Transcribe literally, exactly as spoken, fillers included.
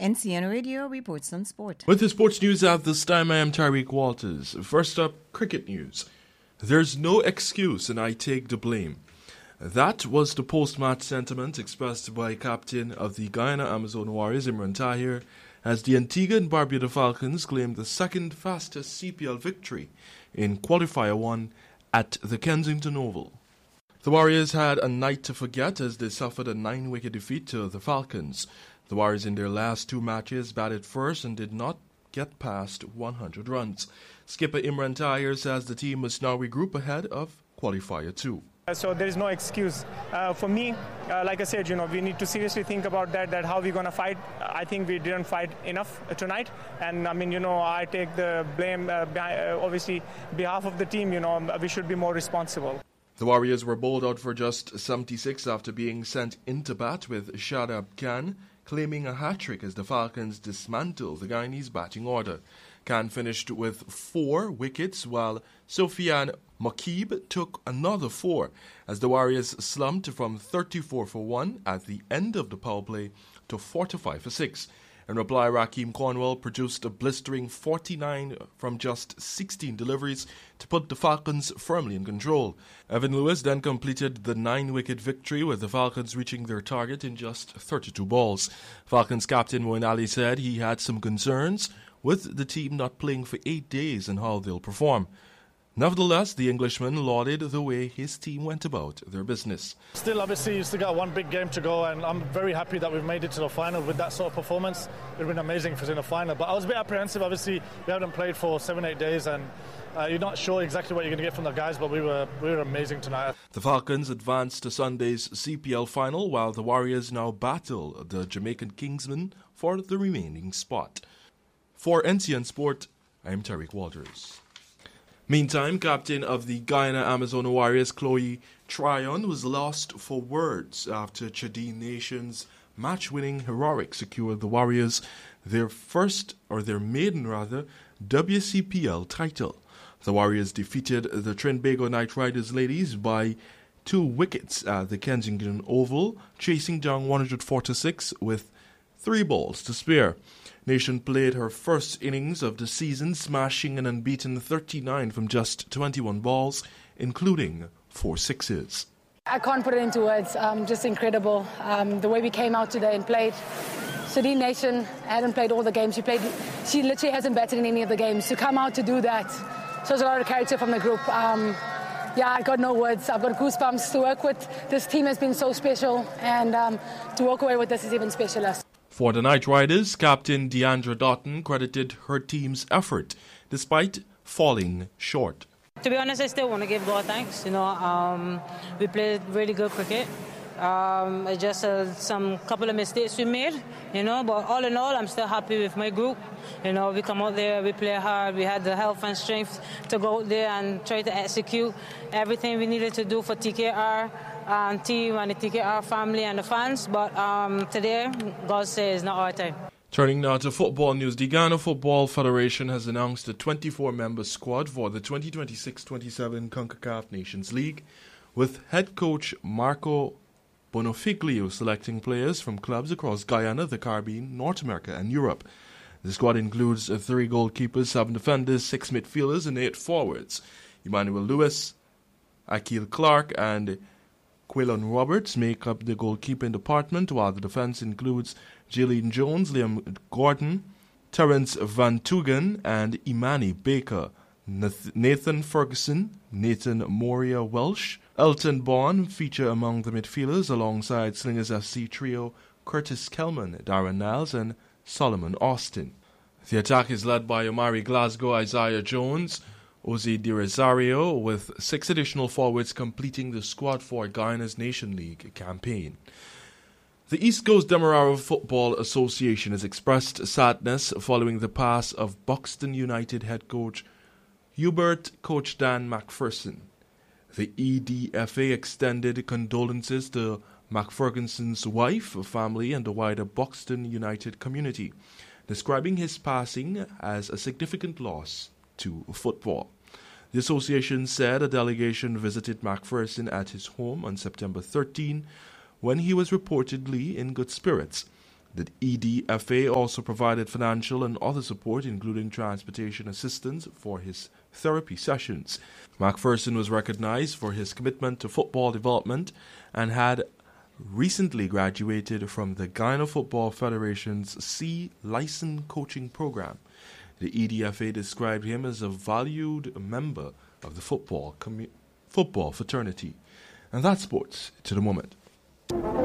N C N Radio reports on sport. With the sports news at this time, I am Tyreek Walters. First up, cricket news. There's no excuse and I take the blame. That was the post-match sentiment expressed by captain of the Guyana Amazon Warriors, Imran Tahir, as the Antigua and Barbuda Falcons claimed the second fastest C P L victory in Qualifier one at the Kensington Oval. The Warriors had a night to forget as they suffered a nine-wicket defeat to the Falcons. The Warriors in their last two matches batted first and did not get past one hundred runs. Skipper Imran Tahir says the team must now regroup ahead of Qualifier two. So there is no excuse. Uh, for me, uh, like I said, you know, we need to seriously think about that, that how we're going to fight. I think we didn't fight enough tonight. And, I mean, you know, I take the blame, uh, by, uh, obviously, behalf of the team, you know, we should be more responsible. The Warriors were bowled out for just seventy-six after being sent into bat with Shadab Khan claiming a hat-trick as the Falcons dismantled the Guyanese batting order. Khan finished with four wickets while Sofian Makib took another four as the Warriors slumped from thirty-four for one at the end of the power play to forty-five for six. In reply, Rakeem Cornwall produced a blistering forty-nine from just sixteen deliveries to put the Falcons firmly in control. Evan Lewis then completed the nine-wicket victory with the Falcons reaching their target in just thirty-two balls. Falcons captain Moeen Ali said he had some concerns with the team not playing for eight days and how they'll perform. Nevertheless, the Englishman lauded the way his team went about their business. Still, obviously, you still got one big game to go, and I'm very happy that we've made it to the final with that sort of performance. It would have been amazing if it was in the final, but I was a bit apprehensive. Obviously, we haven't played for seven, eight days, and uh, you're not sure exactly what you're going to get from the guys, but we were we were amazing tonight. The Falcons advanced to Sunday's C P L final, while the Warriors now battle the Jamaican Kingsmen for the remaining spot. For N C N Sport, I'm Tyreek Walters. Meantime, captain of the Guyana Amazon Warriors, Chloe Tryon, was lost for words after Chadin Nation's match-winning heroic secured the Warriors their first, or their maiden rather, W C P L title. The Warriors defeated the Trinbago Knight Riders ladies by two wickets at the Kensington Oval, chasing down one hundred forty-six with three balls to spare. Nation played her first innings of the season, smashing an unbeaten thirty-nine from just twenty-one balls, including four sixes. I can't put it into words. Um, just incredible. Um, the way we came out today and played. Chadin Nation hadn't played all the games. She played. She literally hasn't batted in any of the games. To come out to do that shows a lot of character from the group. Um, yeah, I got no words. I've got goosebumps. To work with this team has been so special, and um, to walk away with this is even specialer. For the Knight Riders, Captain Deandra Doughton credited her team's effort, despite falling short. To be honest, I still want to give God thanks. You know, um, we played really good cricket. Um, it's just uh, some couple of mistakes we made, you know, but all in all, I'm still happy with my group. You know, we come out there, we play hard, we had the health and strength to go out there and try to execute everything we needed to do for T K R. Um, team and the T K R family and the fans, but um, today, God says, it's not our time. Turning now to football news, the Ghana Football Federation has announced a twenty-four member squad for the twenty twenty-six twenty-seven CONCACAF Nations League, with head coach Marco Bonofiglio selecting players from clubs across Guyana, the Caribbean, North America and Europe. The squad includes three goalkeepers, seven defenders, six midfielders and eight forwards. Emmanuel Lewis, Akil Clark and Quilon Roberts make up the goalkeeping department, while the defence includes Jillian Jones, Liam Gordon, Terence Van Tugen, and Imani Baker, Nathan Ferguson, Nathan Moria Welsh, Elton Bond feature among the midfielders alongside Slingers F C trio Curtis Kelman, Darren Niles, and Solomon Austin. The attack is led by Omari Glasgow, Isaiah Jones, Ozzy Di Rosario, with six additional forwards completing the squad for Guyana's Nation League campaign. The East Coast Demerara Football Association has expressed sadness following the pass of Buxton United head coach Hubert Coach Dan McPherson. The E D F A extended condolences to McFerguson's wife, family, and the wider Buxton United community, describing his passing as a significant loss to football. The association said a delegation visited McPherson at his home on September thirteenth when he was reportedly in good spirits. The E D F A also provided financial and other support, including transportation assistance for his therapy sessions. McPherson was recognized for his commitment to football development and had recently graduated from the Guyana Football Federation's C License Coaching Program. The E D F A described him as a valued member of the football commu- football fraternity. And that's sports to the moment.